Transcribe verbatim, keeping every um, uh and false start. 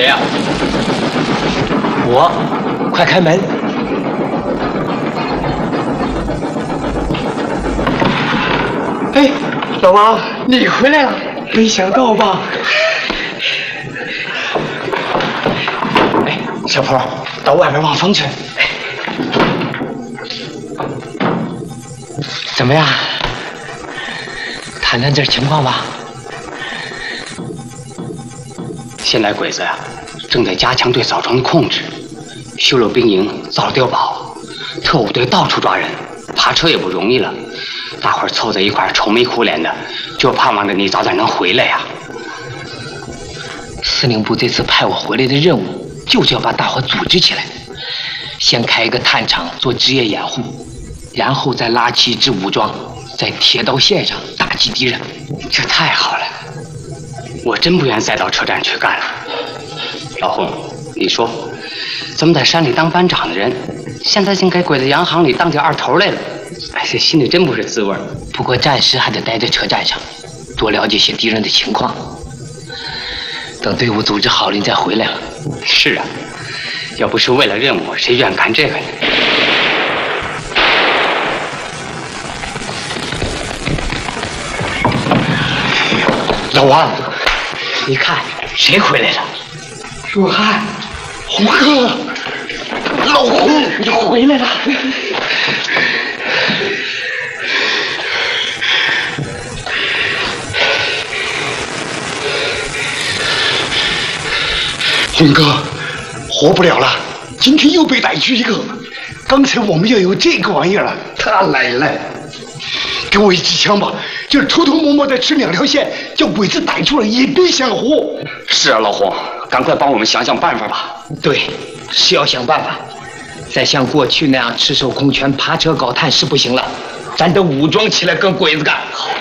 谁呀？我，快开门！哎，老王，你回来了，没想到吧？哎，小坡，到外面望风去。怎么样？谈谈这情况吧。现在鬼子呀、啊，正在加强对扫庄的控制，修了兵营，造了碉堡，特务队到处抓人，爬车也不容易了。大伙儿凑在一块儿，愁眉苦脸的，就盼望着你早点能回来呀。司令部这次派我回来的任务，就是要把大伙组织起来，先开一个探场做职业掩护，然后再拉起一支武装，在铁道线上打击敌人。这太好了，我真不愿再到车站去干了。老洪，你说，咱们在山里当班长的人，现在竟该归在洋行里当起二头来了，哎，这心里真不是滋味。不过暂时还得待在车站上，多了解些敌人的情况。等队伍组织好了，你再回来了。是啊，要不是为了任务，谁愿干这个呢？老王，你看谁回来了？若汉，洪哥，老洪，你回来了。 洪哥，活不了了，今天又被逮去一个。刚才我们要有这个玩意儿了，他来了。给我一支枪吧，就是偷偷摸摸的吃两条线，叫鬼子逮住了也别想活。 是啊，老洪，赶快帮我们想想办法吧。对，是要想办法。再像过去那样赤手空拳爬车搞探是不行了，咱得武装起来跟鬼子干。好。